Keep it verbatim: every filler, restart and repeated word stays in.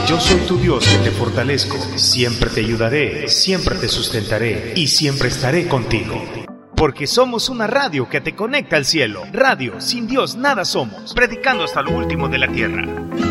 yo soy tu Dios que te fortalezco, siempre te ayudaré, siempre te sustentaré y siempre estaré contigo. Porque somos una radio que te conecta al cielo. Radio, sin Dios nada somos, predicando hasta lo último de la tierra.